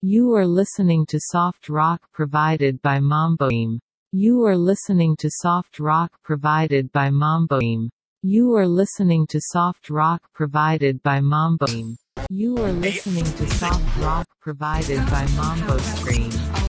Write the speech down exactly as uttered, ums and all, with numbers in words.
You are listening to soft rock provided by Mamboim. You are listening to soft rock provided by Mamboim. You are listening to soft rock provided by Mamboim. You are listening to soft rock provided by Mambo Stream.